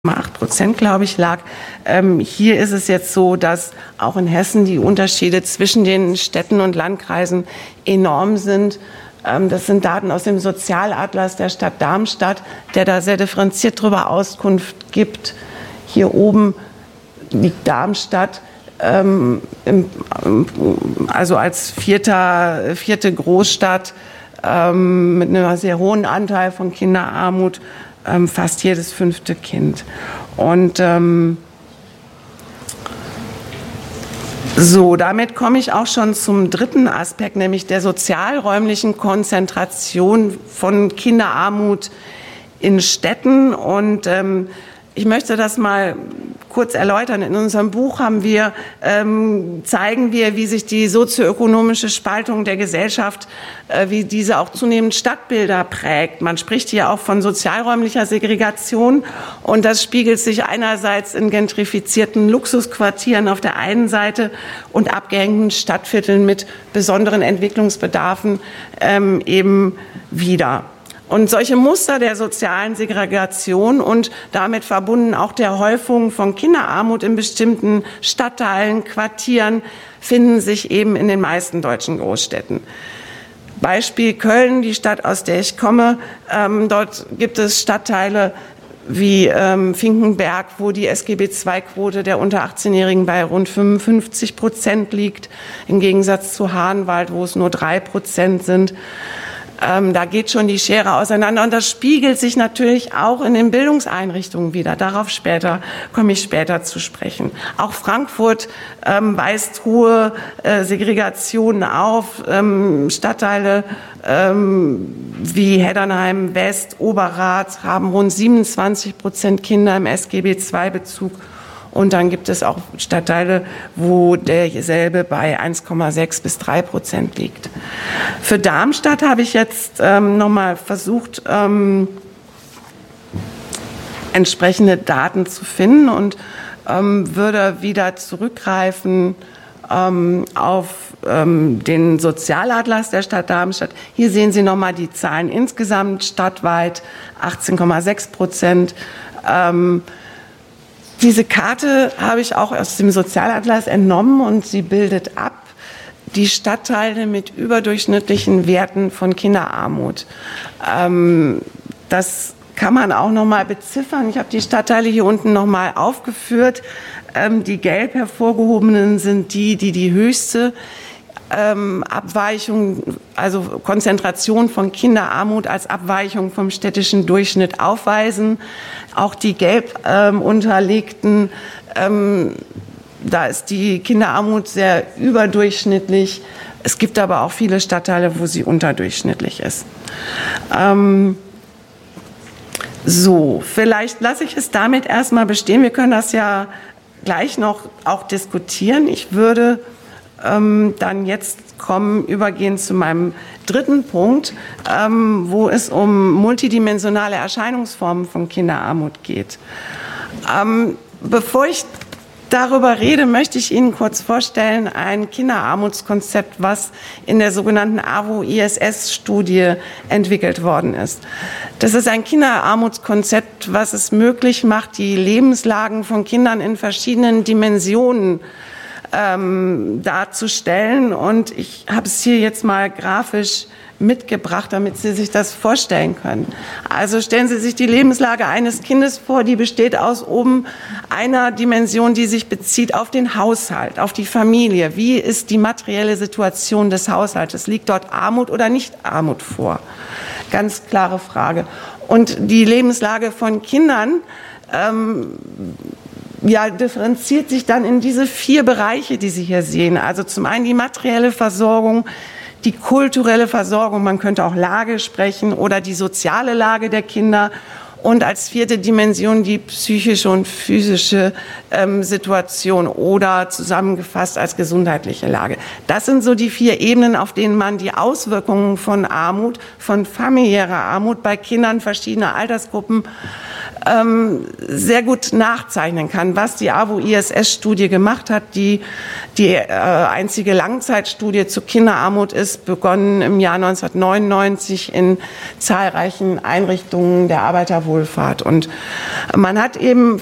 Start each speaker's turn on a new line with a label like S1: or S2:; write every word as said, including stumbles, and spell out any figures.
S1: acht Prozent, glaube ich, lag. Ähm, hier ist es jetzt so, dass auch in Hessen die Unterschiede zwischen den Städten und Landkreisen enorm sind. Ähm, das sind Daten aus dem Sozialatlas der Stadt Darmstadt, der da sehr differenziert darüber Auskunft gibt. Hier oben liegt Darmstadt, ähm, im, also als vierter, vierte Großstadt ähm, mit einem sehr hohen Anteil von Kinderarmut. Ähm, fast jedes fünfte Kind. Und ähm, so, damit komme ich auch schon zum dritten Aspekt, nämlich der sozialräumlichen Konzentration von Kinderarmut in Städten. Und ähm, ich möchte das mal kurz erläutern. In unserem Buch haben wir, ähm, zeigen wir, wie sich die sozioökonomische Spaltung der Gesellschaft, äh, wie diese auch zunehmend Stadtbilder prägt. Man spricht hier auch von sozialräumlicher Segregation und das spiegelt sich einerseits in gentrifizierten Luxusquartieren auf der einen Seite und abgehängten Stadtvierteln mit besonderen Entwicklungsbedarfen ähm, eben wieder. Und solche Muster der sozialen Segregation und damit verbunden auch der Häufung von Kinderarmut in bestimmten Stadtteilen, Quartieren finden sich eben in den meisten deutschen Großstädten. Beispiel Köln, die Stadt, aus der ich komme. Ähm, dort gibt es Stadtteile wie ähm, Finkenberg, wo die S G B zwei Quote der unter achtzehnjährigen bei rund fünfundfünfzig Prozent liegt, im Gegensatz zu Hahnwald, wo es nur drei Prozent sind. Ähm, da geht schon die Schere auseinander und das spiegelt sich natürlich auch in den Bildungseinrichtungen wieder. Darauf später komme ich später zu sprechen. Auch Frankfurt ähm, weist hohe äh, Segregationen auf. Ähm, Stadtteile ähm, wie Heddernheim, West, Oberrat haben rund siebenundzwanzig Prozent Kinder im S G B zwei Bezug. Und dann gibt es auch Stadtteile, wo derselbe bei eins Komma sechs bis drei Prozent liegt. Für Darmstadt habe ich jetzt ähm, nochmal versucht, ähm, entsprechende Daten zu finden und ähm, würde wieder zurückgreifen ähm, auf ähm, den Sozialatlas der Stadt Darmstadt. Hier sehen Sie nochmal die Zahlen insgesamt stadtweit, achtzehn Komma sechs Prozent. Ähm, Diese Karte habe ich auch aus dem Sozialatlas entnommen und sie bildet ab die Stadtteile mit überdurchschnittlichen Werten von Kinderarmut. Ähm, das kann man auch noch mal beziffern. Ich habe die Stadtteile hier unten noch mal aufgeführt. Ähm, die gelb hervorgehobenen sind die, die die höchste Ähm, Abweichung, also Konzentration von Kinderarmut als Abweichung vom städtischen Durchschnitt aufweisen. Auch die gelb ähm, unterlegten, ähm, da ist die Kinderarmut sehr überdurchschnittlich. Es gibt aber auch viele Stadtteile, wo sie unterdurchschnittlich ist. Ähm, so, vielleicht lasse ich es damit erstmal bestehen. Wir können das ja gleich noch auch diskutieren. Ich würde Ähm, dann jetzt kommen, übergehen zu meinem dritten Punkt, ähm, wo es um multidimensionale Erscheinungsformen von Kinderarmut geht. Ähm, bevor ich darüber rede, möchte ich Ihnen kurz vorstellen, ein Kinderarmutskonzept, was in der sogenannten A W O I S S-Studie entwickelt worden ist. Das ist ein Kinderarmutskonzept, was es möglich macht, die Lebenslagen von Kindern in verschiedenen Dimensionen Ähm, darzustellen. Und ich habe es hier jetzt mal grafisch mitgebracht, damit Sie sich das vorstellen können. Also stellen Sie sich die Lebenslage eines Kindes vor, die besteht aus oben einer Dimension, die sich bezieht auf den Haushalt, auf die Familie. Wie ist die materielle Situation des Haushaltes? Liegt dort Armut oder nicht Armut vor? Ganz klare Frage. Und die Lebenslage von Kindern ähm, ja, differenziert sich dann in diese vier Bereiche, die Sie hier sehen. Also zum einen die materielle Versorgung, die kulturelle Versorgung, man könnte auch Lage sprechen, oder die soziale Lage der Kinder. Und als vierte Dimension die psychische und physische ähm, Situation oder zusammengefasst als gesundheitliche Lage. Das sind so die vier Ebenen, auf denen man die Auswirkungen von Armut, von familiärer Armut bei Kindern verschiedener Altersgruppen ähm, sehr gut nachzeichnen kann, was die A W O-I S S-Studie gemacht hat, die die äh, einzige Langzeitstudie zu Kinderarmut ist, begonnen im Jahr neunzehnhundertneunundneunzig in zahlreichen Einrichtungen der Arbeiterwohlfahrt. Und man hat eben